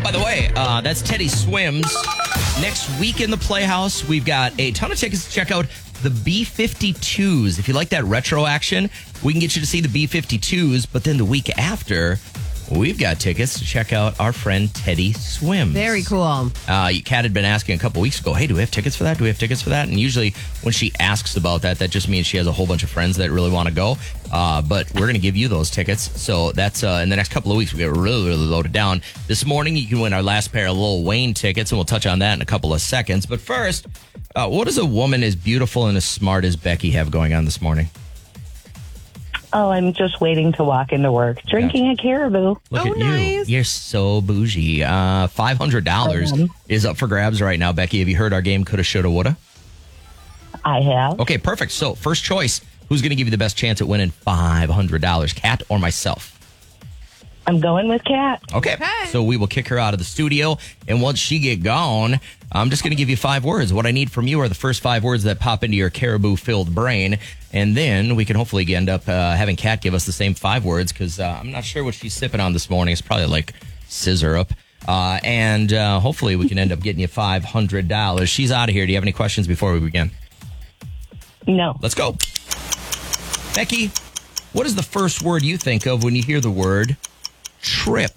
by the way, that's Teddy Swims. Next week in the Playhouse, we've got a ton of tickets to check out the B-52s. If you like that retro action, we can get you to see the B-52s. But then the week after, we've got tickets to check out our friend Teddy Swims. Very cool. Kat had been asking a couple weeks ago, hey, do we have tickets for that? Do we have tickets for that? And usually when she asks about that, that just means she has a whole bunch of friends that really want to go. But we're going to give you those tickets. So that's in the next couple of weeks, we get really, really loaded down. This morning, you can win our last pair of Lil Wayne tickets, and we'll touch on that in a couple of seconds. But first, what does a woman as beautiful and as smart as Becky have going on this morning? Oh, I'm just waiting to walk into work, drinking a Caribou. Look at you. You're so bougie. $500 is up for grabs right now. Becky, have you heard our game Coulda, Shoulda, Woulda? I have. Okay, perfect. So, first choice, who's going to give you the best chance at winning $500? Kat or myself? I'm going with Kat. Okay. So we will kick her out of the studio. And once she get gone, I'm just going to give you 5 words. What I need from you are the first 5 words that pop into your Caribou-filled brain. And then we can hopefully end up having Kat give us the same 5 words because I'm not sure what she's sipping on this morning. It's probably like scissorup. And hopefully we can end up getting you $500. She's out of here. Do you have any questions before we begin? No. Let's go. Becky, what is the first word you think of when you hear the word trip?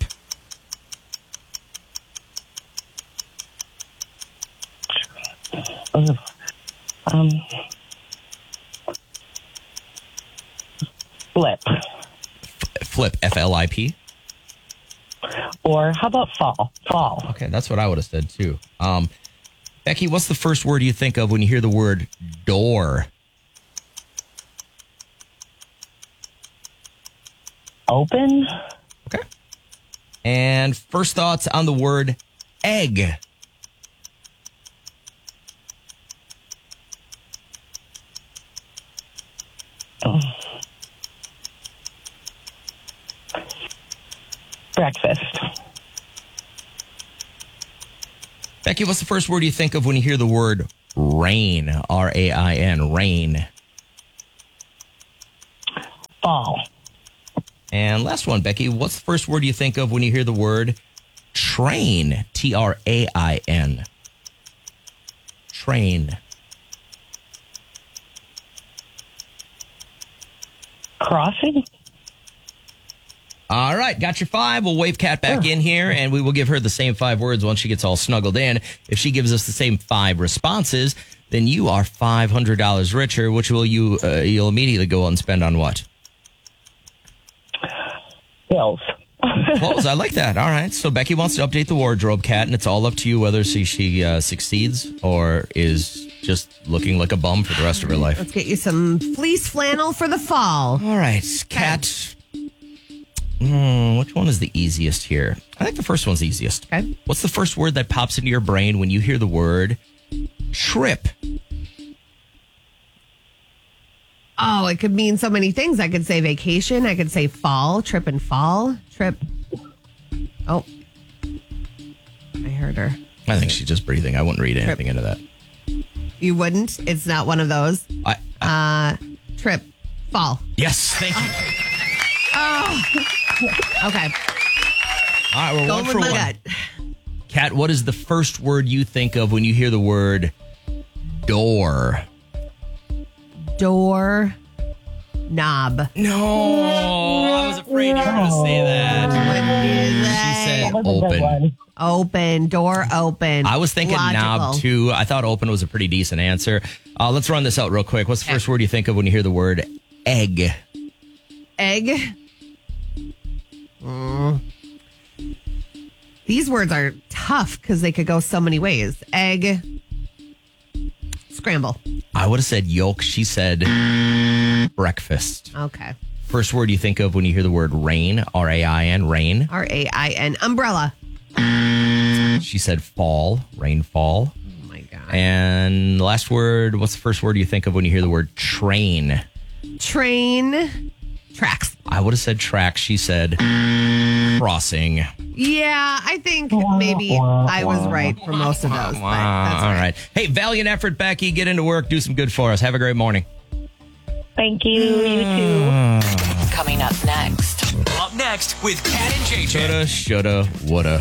Flip. Flip, F-L-I-P? Or how about fall? Fall. Okay, that's what I would have said too. Becky, what's the first word you think of when you hear the word door? Open. Okay. And first thoughts on the word egg? Breakfast. Becky, what's the first word you think of when you hear the word rain? R-A-I-N, rain. Fall. And last one, Becky, what's the first word you think of when you hear the word train? T-R-A-I-N. Train. Crossing. All right, got your 5. We'll wave Kat back in here, and we will give her the same 5 words once she gets all snuggled in. If she gives us the same 5 responses, then you are $500 richer, which will you'll immediately go out and spend on what? Clothes. Clothes, I like that. All right, so Becky wants to update the wardrobe, Kat, and it's all up to you whether she succeeds or is just looking like a bum for the rest of her life. Let's get you some fleece flannel for the fall. All right, Kat. Which one is the easiest here? I think the first one's the easiest. Okay. What's the first word that pops into your brain when you hear the word trip? Oh, it could mean so many things. I could say vacation. I could say fall, trip and fall, trip. Oh, I heard her. I think she's just breathing. I wouldn't read anything into that. You wouldn't? It's not one of those. Trip, fall. Yes, thank you. Oh, okay. All right, we're Going 1 for with my 1. gut. Kat, what is the first word you think of when you hear the word door? Door knob. No, I was afraid you were going to say that. She said open. Open, door open. I was thinking knob too. I thought open was a pretty decent answer. Let's run this out real quick. What's the first word you think of when you hear the word egg? Egg. These words are tough because they could go so many ways. Egg. Scramble. I would have said yolk. She said breakfast. Okay. First word you think of when you hear the word rain, R-A-I-N, rain. R-A-I-N, umbrella. She said fall, rainfall. Oh, my God. And the last word, what's the first word you think of when you hear the word train? Train. Tracks. I would have said tracks. She said crossing. Yeah, I think maybe I was right for most of those. But that's all right. Hey, valiant effort, Becky. Get into work. Do some good for us. Have a great morning. Thank you. You too. Coming up next. Up next with Kat and JJ. Shoulda, shoulda, woulda.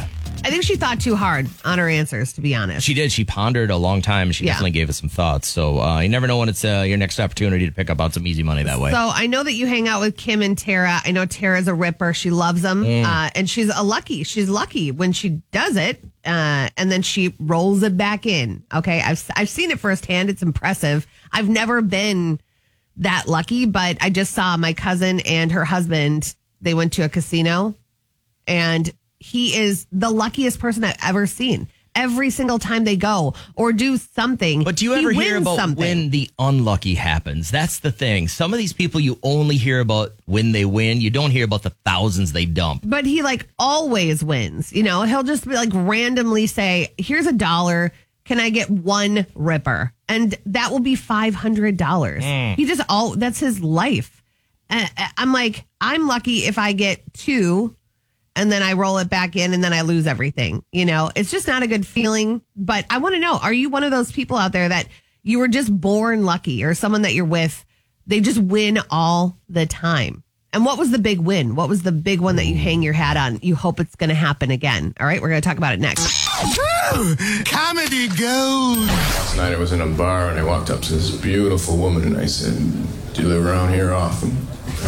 I think she thought too hard on her answers, to be honest. She did. She pondered a long time. She Yeah. definitely gave us some thoughts. So you never know when it's your next opportunity to pick up on some easy money that way. So I know that you hang out with Kim and Tara. I know Tara's a ripper. She loves them. And she's She's lucky when she does it. And then she rolls it back in. Okay. I've seen it firsthand. It's impressive. I've never been that lucky, but I just saw my cousin and her husband. They went to a casino, and he is the luckiest person I've ever seen. Every single time they go or do something. But do you ever hear about when the unlucky happens? That's the thing. Some of these people you only hear about when they win. You don't hear about the thousands they dump. But he always wins. He'll just be randomly say, here's $1. Can I get one ripper? And that will be $500. He just, that's his life. I'm like, I'm lucky if I get 2 and then I roll it back in and then I lose everything. It's just not a good feeling. But I want to know, are you one of those people out there that you were just born lucky, or someone that you're with, they just win all the time? And what was the big win? What was the big one that you hang your hat on? You hope it's going to happen again. All right, we're going to talk about it next. Comedy gold. Last night I was in a bar and I walked up to this beautiful woman and I said, "Do you live around here often?"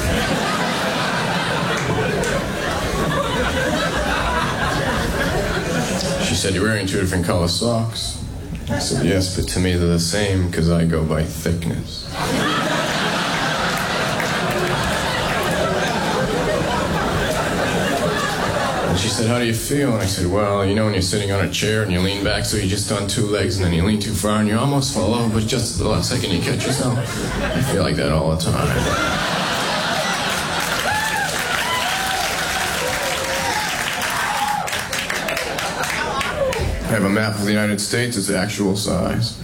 She said, "You're wearing 2 different color socks." I said, "Yes, but to me they're the same because I go by thickness." And she said, "How do you feel?" And I said, "Well, when you're sitting on a chair and you lean back so you just on 2 legs and then you lean too far and you almost fall over, but just at the last second you catch yourself. I feel like that all the time." I have a map of the United States. It's the actual size.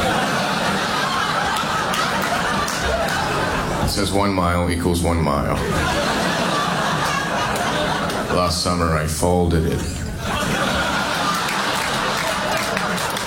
It says 1 mile equals 1 mile. Last summer I folded it.